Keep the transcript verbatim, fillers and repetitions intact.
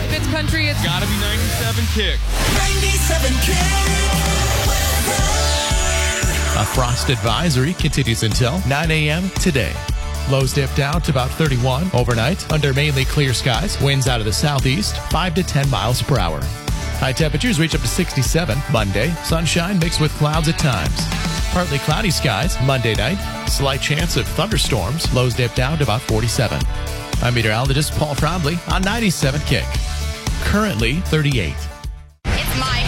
If it's country, it's gotta be ninety-seven Kick. ninety-seven Kick. A frost advisory continues until nine a.m. today. Lows dip down to about thirty-one overnight under mainly clear skies. Winds out of the southeast, five to ten miles per hour. High temperatures reach up to sixty-seven Monday. Sunshine mixed with clouds at times. Partly cloudy skies Monday night. Slight chance of thunderstorms. Lows dip down to about forty-seven. I'm meteorologist Paul Frombley on ninety-seven Kick. Currently thirty-eight. It's my